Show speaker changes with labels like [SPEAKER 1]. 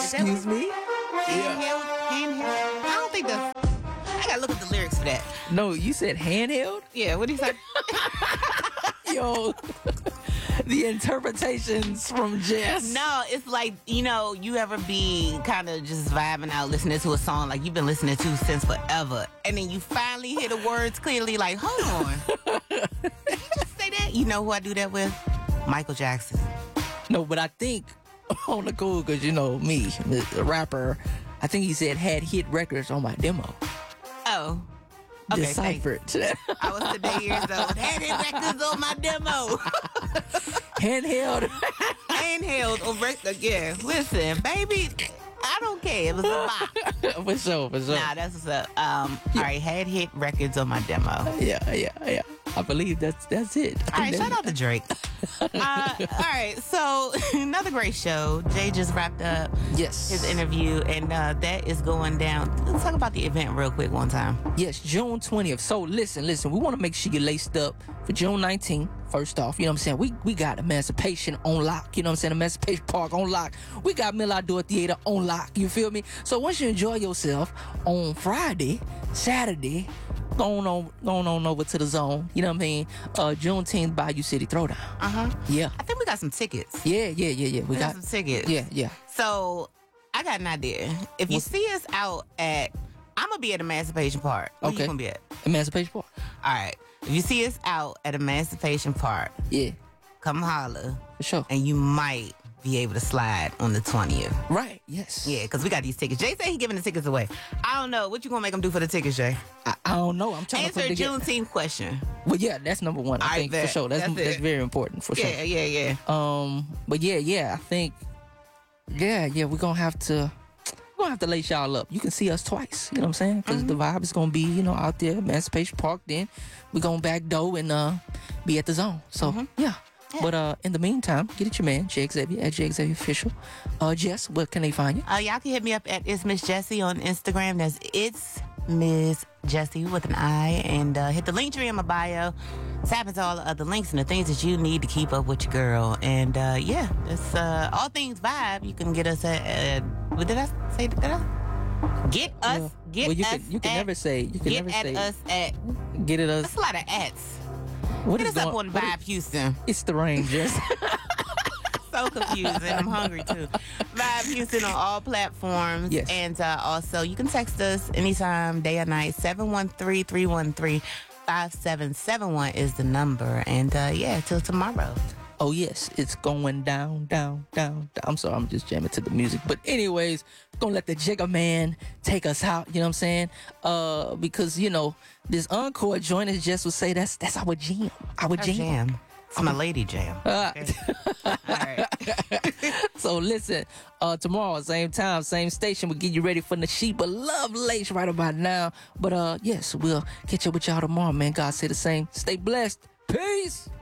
[SPEAKER 1] Excuse me?
[SPEAKER 2] Handheld. I don't think that's. I gotta look at the lyrics for that.
[SPEAKER 1] No, you said handheld?
[SPEAKER 2] Yeah, what do you say?
[SPEAKER 1] Yo, the interpretations from Jess.
[SPEAKER 2] No, it's like, you ever be kind of just vibing out listening to a song like you've been listening to since forever, and then you finally hear the words clearly, like, hold on. Did you just say that? You know who I do that with? Michael Jackson.
[SPEAKER 1] No, but I think on the cool, because me, the rapper, I think he said had hit records on my demo.
[SPEAKER 2] Oh. Okay,
[SPEAKER 1] Deciphered.
[SPEAKER 2] I was today years old. Had hit records on my demo.
[SPEAKER 1] Handheld.
[SPEAKER 2] Handheld on record. Yeah, listen, baby, I don't care. It was a bop.
[SPEAKER 1] For sure.
[SPEAKER 2] Nah, that's what's up. All right, had hit records on my demo.
[SPEAKER 1] Yeah. I believe that's it.
[SPEAKER 2] All right, shout out to Drake. All right, so another great show. Jay just wrapped up his interview, and that is going down. Let's talk about the event real quick one time.
[SPEAKER 1] Yes, June 20th. So listen, we want to make sure you're laced up for June 19th. First off, you know what I'm saying? We got Emancipation on lock. You know what I'm saying? Emancipation Park on lock. We got Mill Outdoor Theater on lock. You feel me? So once you enjoy yourself on Friday, Saturday, going on over to the zone. You know what I mean? Juneteenth Bayou City Throwdown. Yeah.
[SPEAKER 2] I think we got some tickets.
[SPEAKER 1] Yeah. We got
[SPEAKER 2] some tickets.
[SPEAKER 1] Yeah.
[SPEAKER 2] So I got an idea. If you see us out at, I'm gonna be at Emancipation Park. Where you gonna be at?
[SPEAKER 1] Emancipation Park.
[SPEAKER 2] All right. If you see us out at Emancipation Park, come holler.
[SPEAKER 1] For sure.
[SPEAKER 2] And you might be able to slide on the 20th.
[SPEAKER 1] Right. Yes.
[SPEAKER 2] Yeah, because we got these tickets. Jay said he giving the tickets away. I don't know. What you gonna make him do for the tickets, Jay?
[SPEAKER 1] I don't know. I'm trying
[SPEAKER 2] Answer
[SPEAKER 1] to
[SPEAKER 2] a Juneteenth question.
[SPEAKER 1] Well, yeah, that's number one. I think for sure. That's very important for sure.
[SPEAKER 2] Yeah.
[SPEAKER 1] But yeah, I think we're gonna have to lace y'all up. You can see us twice. You know what I'm saying? Because the vibe is gonna be out there, Emancipation Park. Then we're gonna back door and be at the zone. So yeah. But in the meantime, get at your man, Jay Xavier, at Jay Xavier Official. Jess, where can they find you?
[SPEAKER 2] Y'all can hit me up at It's Miss Jessie on Instagram. That's It's Miss Jessie with an I. And hit the link tree in my bio. Tap into all the other links and the things that you need to keep up with your girl. And it's all things vibe. You can get us at what did I say? Get us. Get us.
[SPEAKER 1] You can never say.
[SPEAKER 2] Get at us at.
[SPEAKER 1] Get at us.
[SPEAKER 2] That's a lot of ats.
[SPEAKER 1] What
[SPEAKER 2] Hit
[SPEAKER 1] is
[SPEAKER 2] us up on Vibe Houston.
[SPEAKER 1] It's the rain, Jess.
[SPEAKER 2] So confusing. I'm hungry too. Vibe Houston on all platforms.
[SPEAKER 1] Yes.
[SPEAKER 2] And also, you can text us anytime, day or night. 713-313-5771 is the number. And till tomorrow.
[SPEAKER 1] Oh, yes. It's going down. I'm sorry. I'm just jamming to the music. But anyways, gonna let the Jigga Man take us out. You know what I'm saying? Because, this encore joint, as Jess would say, that's our jam. Our jam.
[SPEAKER 2] It's my lady jam. Okay. All right.
[SPEAKER 1] So listen, tomorrow, same time, same station, we'll get you ready for Nashiba Love Lace right about now. But yes, we'll catch up with y'all tomorrow, man. God say the same. Stay blessed. Peace.